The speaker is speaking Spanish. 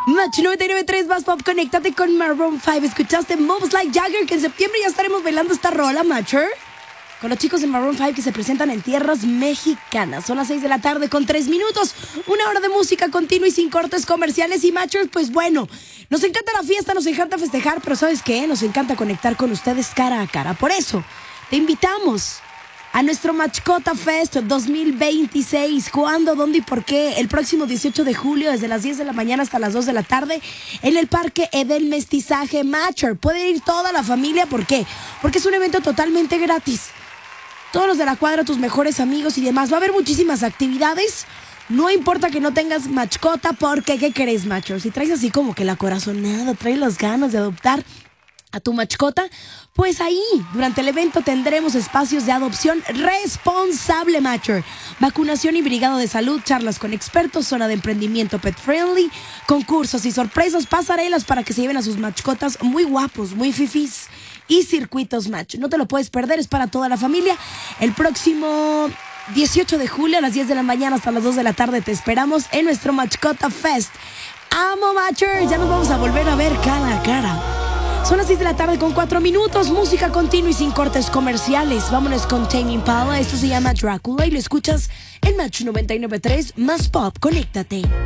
Match 99.3 más pop, conéctate con Maroon 5. Escuchaste Moves Like Jagger, que en septiembre ya estaremos bailando esta rola, Matcher. Con los chicos de Maroon 5 que se presentan en tierras mexicanas. Son las 6 de la tarde con 3 minutos. Una hora de música continua y sin cortes comerciales. Y Matchers, pues bueno, nos encanta la fiesta, nos encanta festejar, pero ¿sabes qué? Nos encanta conectar con ustedes cara a cara. Por eso, te invitamos a nuestro Mascota Fest 2026. ¿Cuándo, dónde y por qué? El próximo 18 de julio, desde las 10 de la mañana hasta las 2 de la tarde, en el Parque Edel Mestizaje Matcher. Puede ir toda la familia. ¿Por qué? Porque es un evento totalmente gratis. Todos los de la cuadra, tus mejores amigos y demás. Va a haber muchísimas actividades. No importa que no tengas mascota, porque ¿qué querés, Matcher? Si traes así como que la corazonada, traes las ganas de adoptar a tu mascota, pues ahí, durante el evento tendremos espacios de adopción responsable, Matcher. Vacunación y brigada de salud, charlas con expertos, zona de emprendimiento pet friendly, concursos y sorpresas, pasarelas para que se lleven a sus mascotas muy guapos, muy fifís, y circuitos match. No te lo puedes perder, es para toda la familia. El próximo 18 de julio a las 10 de la mañana hasta las 2 de la tarde te esperamos en nuestro Mascota Fest. ¡Amo, Matcher! Ya nos vamos a volver a ver cara a cara. Son las 6 de la tarde con 4 minutos. Música continua y sin cortes comerciales. Vámonos con Tame Impala. Esto se llama Drácula y lo escuchas en Match 99.3 más pop. Conéctate.